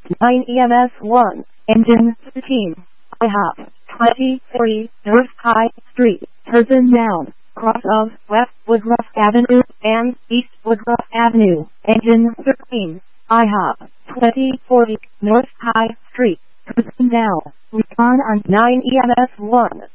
9 EMS 1, engine 15. I have 23 North High Street, person down, cross of West Woodruff Avenue and East Woodruff Avenue, engine 13. I have 2040 North High Street, person down, respond on 9 EMS 1.